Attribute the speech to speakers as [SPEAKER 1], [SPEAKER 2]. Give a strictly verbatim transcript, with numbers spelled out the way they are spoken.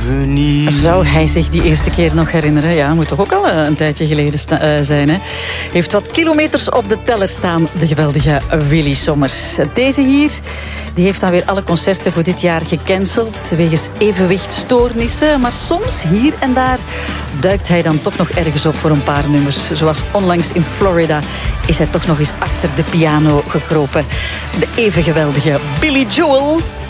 [SPEAKER 1] revenir.
[SPEAKER 2] Zou hij zich die eerste keer nog herinneren? Ja, moet toch ook al een tijdje geleden sta- uh, zijn. Hè? Heeft wat kilometers op de teller staan, de geweldige Willy Sommers. Deze hier die heeft dan weer alle concerten voor dit jaar gecanceld wegens evenwichtstoornissen. Maar soms, hier en daar, duikt hij dan toch nog ergens op voor een paar nummers. Zoals onlangs in Florida is hij toch nog eens achter de piano gekropen. De even geweldige Billy Joel.